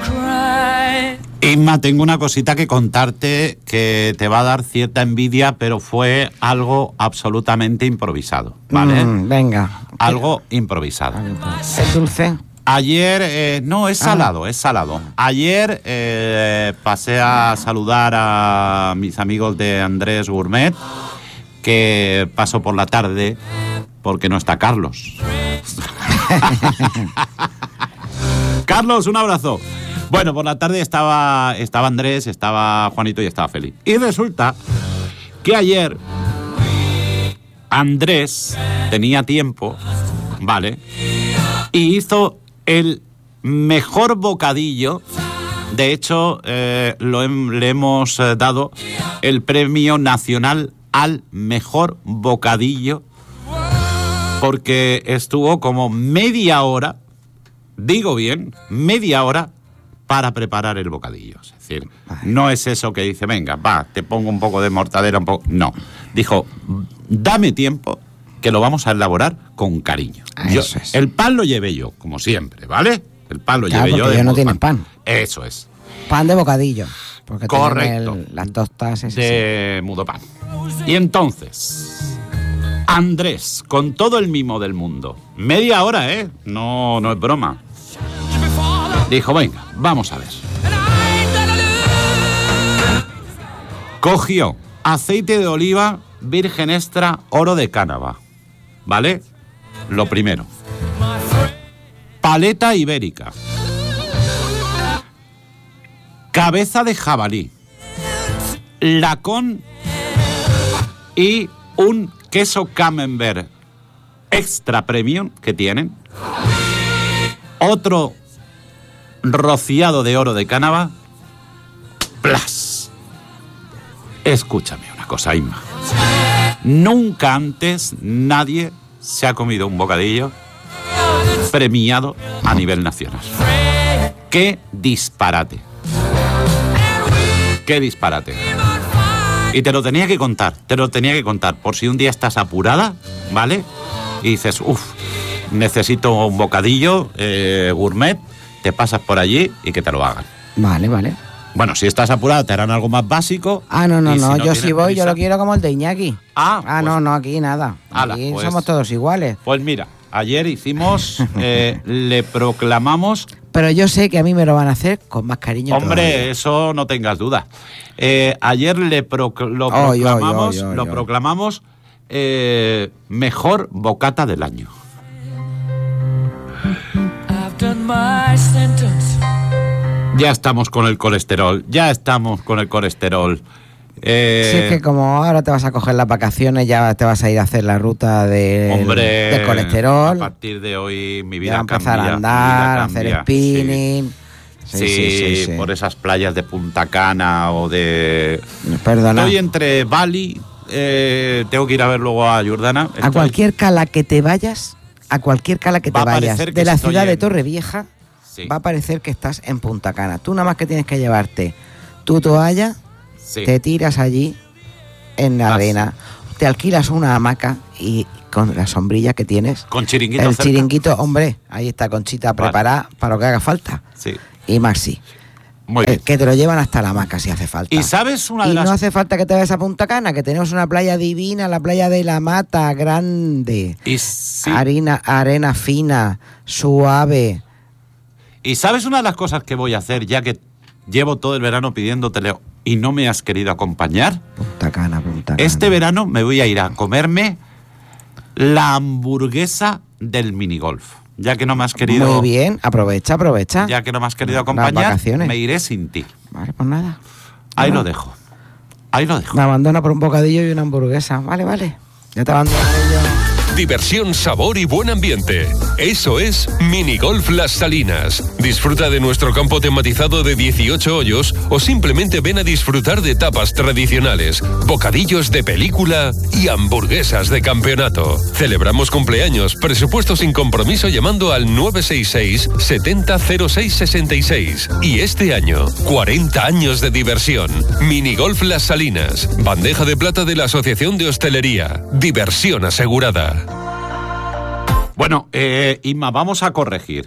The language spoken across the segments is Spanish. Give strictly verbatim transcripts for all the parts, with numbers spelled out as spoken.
Inma, tengo una cosita que contarte que te va a dar cierta envidia, pero fue algo absolutamente improvisado, ¿vale? Mm, venga. Algo improvisado. ¿Es dulce? Ayer, eh, no, es salado, ah. es salado. Ayer eh, pasé a saludar a mis amigos de Andrés Gourmet, que paso por la tarde porque no está Carlos. Carlos, un abrazo. Bueno, por la tarde estaba, estaba Andrés, estaba Juanito y estaba Félix. Y resulta que ayer Andrés tenía tiempo, ¿vale? Y hizo el mejor bocadillo. De hecho, eh, lo he, le hemos eh, dado el premio nacional al mejor bocadillo, porque estuvo como media hora, digo bien, media hora para preparar el bocadillo. Es decir, no es eso que dice, venga, va, te pongo un poco de mortadela, un poco... No, dijo, dame tiempo, que lo vamos a elaborar con cariño. Yo, eso es. El pan lo llevé yo, como siempre, ¿vale? El pan lo claro, llevé yo. Porque de ellos no tienen pan. pan. Eso es. Pan de bocadillo. Porque correcto. El, las tostas ese, de sí. mudo pan. Y entonces, Andrés, con todo el mimo del mundo, media hora, ¿eh? No, no es broma. Dijo, venga, vamos a ver. Cogió aceite de oliva virgen extra oro de Cánava, ¿vale? Lo primero. Paleta ibérica. Cabeza de jabalí. Lacón y un queso camembert extra premium que tienen. Otro rociado de oro de Cánava. ¡Plas! Escúchame una cosa, Inma. Nunca antes nadie se ha comido un bocadillo premiado a nivel nacional. ¡Qué disparate! ¡Qué disparate! Y te lo tenía que contar, te lo tenía que contar, por si un día estás apurada, ¿vale? Y dices, uff, necesito un bocadillo eh, gourmet, te pasas por allí y que te lo hagan. Vale, vale. Bueno, si estás apurada te harán algo más básico. Ah, no, no, no, si no yo si voy, prisa, yo lo quiero como el de Iñaki. Ah, ah pues, no, no, aquí nada. Aquí ala, pues, somos todos iguales. Pues mira, ayer hicimos, eh, le proclamamos... Pero yo sé que a mí me lo van a hacer con más cariño. Hombre, todavía. eso no tengas duda. Eh, ayer le procl- lo Oy, proclamamos, oy, oy, oy, lo oy. proclamamos eh, mejor bocata del año. Ya estamos con el colesterol, ya estamos con el colesterol. Eh, Sí, es que como ahora te vas a coger las vacaciones, ya te vas a ir a hacer la ruta de, hombre, del colesterol. A partir de hoy mi vida ya empezar cambia. a andar, a cambia, hacer spinning. Sí, Sí, sí, sí, sí, sí. por esas playas de Punta Cana o de... Perdona. Estoy entre Bali, eh, tengo que ir a ver luego a Jordana. A Estoy... cualquier cala que te vayas, a cualquier cala que Va te a vayas, parecer que de la estoy ciudad en- de Torrevieja, Sí, va a parecer que estás en Punta Cana. Tú nada más que tienes que llevarte tu toalla, sí. te tiras allí en la Ah, arena, te alquilas una hamaca y con la sombrilla que tienes, Con chiringuito el cerca. chiringuito, hombre, ahí está Conchita Vale. preparada para lo que haga falta. Sí, Y Maxi, muy eh, bien. que te lo llevan hasta la hamaca si hace falta. ¿Y sabes una de Y las... no hace falta que te vayas a Punta Cana, que tenemos una playa divina, la playa de la Mata, grande, Y, sí. arena, arena fina, suave. ¿Y sabes una de las cosas que voy a hacer, ya que llevo todo el verano pidiéndotele y no me has querido acompañar? Punta Cana, Punta Cana. Este verano me voy a ir a comerme la hamburguesa del minigolf. Ya que no me has querido... Muy bien, aprovecha, aprovecha. Ya que no me has querido Las acompañar, vacaciones. me iré sin ti. Vale, pues nada. Ahí Nada. lo dejo. Ahí lo dejo. Me abandona por un bocadillo y una hamburguesa. Vale, vale. Ya te abandono yo. Diversión, sabor y buen ambiente. Eso es Minigolf Las Salinas. Disfruta de nuestro campo tematizado de dieciocho hoyos o simplemente ven a disfrutar de tapas tradicionales, bocadillos de película y hamburguesas de campeonato. Celebramos cumpleaños, presupuesto sin compromiso llamando al nueve seis seis, setenta cero seis sesenta y seis. Y este año, cuarenta años de diversión. Minigolf Las Salinas. Bandeja de plata de la Asociación de Hostelería. Diversión asegurada. Bueno, eh, Inma, vamos a corregir.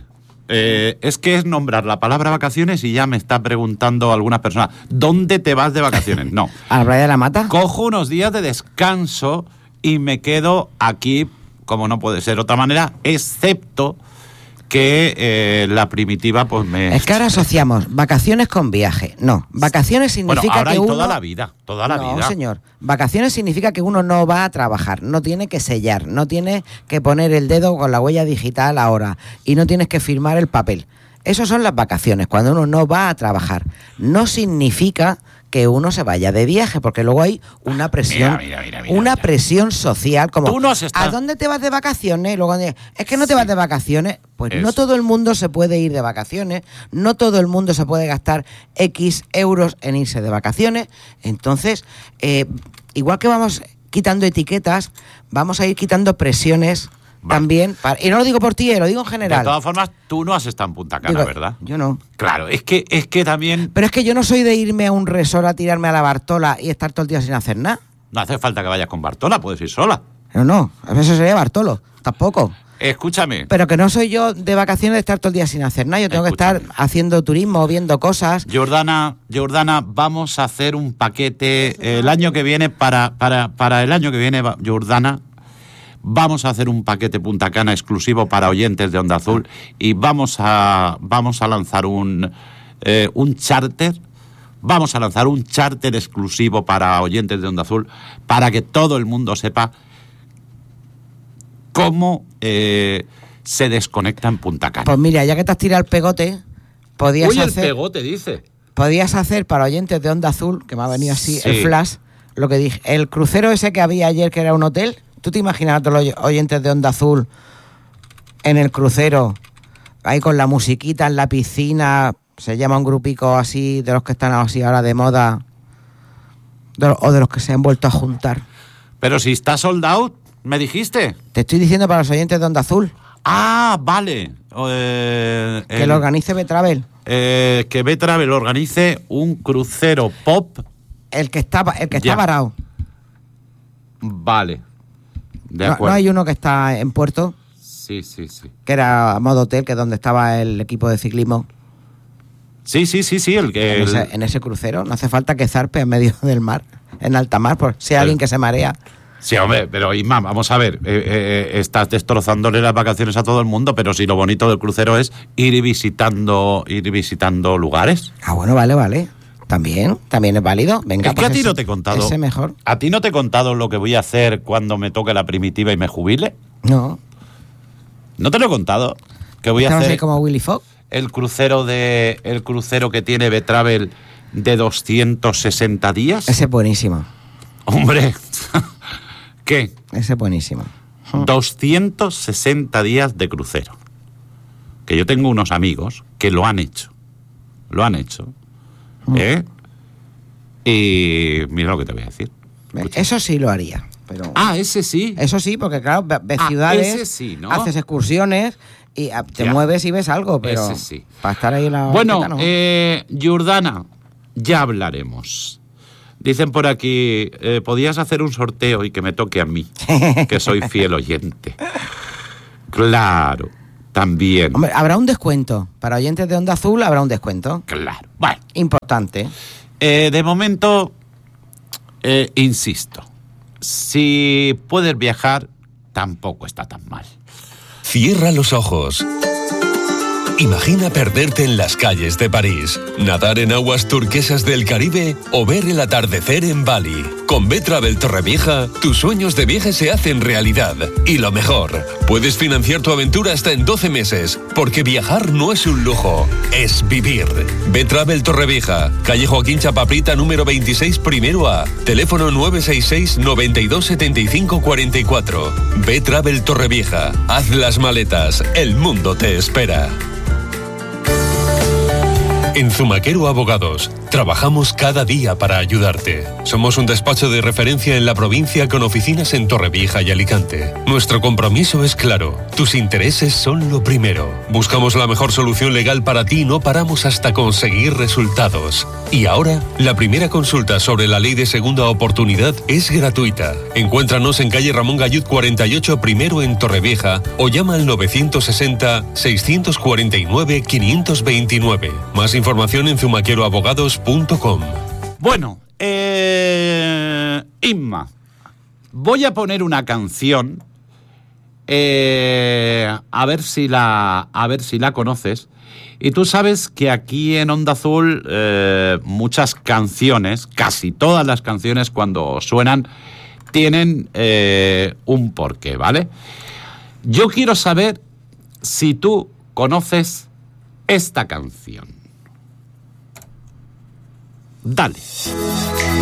Eh, es que es nombrar la palabra vacaciones y ya me está preguntando algunas personas, ¿dónde te vas de vacaciones? No. ¿A la playa de la Mata? Cojo unos días de descanso y me quedo aquí, como no puede ser de otra manera, excepto que eh, la primitiva pues me... Es que ahora asociamos vacaciones con viaje. No, vacaciones significa bueno, ahora que hay uno... toda la vida, toda la no, vida. No, señor. Vacaciones significa que uno no va a trabajar, no tiene que sellar, no tiene que poner el dedo con la huella digital ahora y no tienes que firmar el papel. Esas son las vacaciones, cuando uno no va a trabajar. No significa que uno se vaya de viaje, porque luego hay una presión, mira, mira, mira, mira, una mira. presión social, como Tú no has estado... ¿a dónde te vas de vacaciones? Luego, es que no te Sí. vas de vacaciones. Pues Eso. no todo el mundo se puede ir de vacaciones, no todo el mundo se puede gastar X euros en irse de vacaciones. Entonces, eh, igual que vamos quitando etiquetas, vamos a ir quitando presiones. Vale. También, para, y no lo digo por ti, lo digo en De general. todas formas, tú no has estado en Punta Cana, Digo, ¿verdad? Yo no. Claro, es que, es que también Pero es que yo no soy de irme a un resort a tirarme a la Bartola y estar todo el día sin hacer nada. no hace falta que vayas con Bartola, puedes ir sola. No, no, a veces sería Bartolo, tampoco. Escúchame. Pero que no soy yo de vacaciones de estar todo el día sin hacer nada. Yo tengo Escúchame. que estar haciendo turismo, viendo cosas. Jordana, Jordana, vamos a hacer un paquete eh, el año que viene, para, para, para el año que viene, va- Jordana, vamos a hacer un paquete Punta Cana exclusivo para oyentes de Onda Azul y vamos a, vamos a lanzar un, eh, un charter, vamos a lanzar un charter exclusivo para oyentes de Onda Azul para que todo el mundo sepa cómo eh, se desconecta en Punta Cana. Pues mira, ya que te has tirado el pegote, podías Uy, el hacer, pegote, dice. podías hacer para oyentes de Onda Azul, que me ha venido así Sí. el flash, lo que dije, el crucero ese que había ayer, que era un hotel. ¿Tú te imaginas a todos los oyentes de Onda Azul en el crucero, ahí con la musiquita en la piscina? Se llama un grupico así, de los que están así ahora de moda, de los- o de los que se han vuelto a juntar. Pero si está sold out, ¿me dijiste? Te estoy diciendo para los oyentes de Onda Azul, Ah, vale. Eh, que el- lo organice B-Travel. eh, que B-Travel organice un crucero pop. El que está, el que está Ya. varado. Vale. De No, acuerdo. no hay uno que está en Puerto, Sí, sí, sí. que era a modo hotel, que es donde estaba el equipo de ciclismo. Sí, sí, sí, sí. El que. En, el- ese, en ese crucero no hace falta que zarpe en medio del mar, en alta mar, por si hay alguien que se marea. Sí, hombre, pero Isma, vamos a ver, eh, eh, estás destrozándole las vacaciones a todo el mundo, pero si lo bonito del crucero es ir visitando, ir visitando lugares. Ah, bueno, vale, vale. También, también es válido. Venga, Es que pues a ti ese- no te he contado. Ese mejor. ¿A ti no te he contado lo que voy a hacer cuando me toque la primitiva y me jubile? No. ¿No te lo he contado? Que voy a Estamos hacer ahí como Willy Fox. el crucero de el crucero que tiene B-Travel de doscientos sesenta días. Ese es buenísimo. Hombre, ¿qué? Ese es buenísimo. doscientos sesenta días de crucero. Que yo tengo unos amigos que lo han hecho. Lo han hecho. ¿Eh? Y mira lo que te voy a decir. Escucha. Eso sí lo haría. Pero Ah, ese sí. eso sí, porque claro, ve- ves Ah, ciudades, ese sí, ¿no? haces excursiones y ah, te Ya. mueves y ves algo, pero Ese sí. para estar ahí en la Bueno, banqueta, no. eh, Jordana, ya hablaremos. Dicen por aquí, eh, podías hacer un sorteo y que me toque a mí, que soy fiel oyente. Claro, también. Hombre, habrá un descuento. Para oyentes de Onda Azul habrá un descuento. Claro. Bueno, Importante. eh, de momento, eh, insisto, si puedes viajar, tampoco está tan mal. Cierra los ojos. Imagina perderte en las calles de París, nadar en aguas turquesas del Caribe o ver el atardecer en Bali. Con B-Travel Torrevieja, tus sueños de viaje se hacen realidad. Y lo mejor, puedes financiar tu aventura hasta en doce meses, porque viajar no es un lujo, es vivir. B-Travel Torrevieja, calle Joaquín Chapaprita número veintiséis, primero A, teléfono nueve seis seis, noventa y dos, setenta y cinco, cuarenta y cuatro. B-Travel Torrevieja, haz las maletas, el mundo te espera. En Zumaquero Abogados, trabajamos cada día para ayudarte. Somos un despacho de referencia en la provincia con oficinas en Torrevieja y Alicante. Nuestro compromiso es claro, tus intereses son lo primero. Buscamos la mejor solución legal para ti y no paramos hasta conseguir resultados. Y ahora, la primera consulta sobre la ley de segunda oportunidad es gratuita. Encuéntranos en calle Ramón Gallud cuarenta y ocho primero en Torrevieja o llama al novecientos sesenta, seiscientos cuarenta y nueve, quinientos veintinueve. Más información en zumaquero abogados punto com. Bueno, eh, Inma, voy a poner una canción, eh, a ver si la, a ver si la conoces. Y tú sabes que aquí en Onda Azul eh, muchas canciones, casi todas las canciones cuando suenan tienen eh, un porqué, ¿vale? Yo quiero saber si tú conoces esta canción. Dale.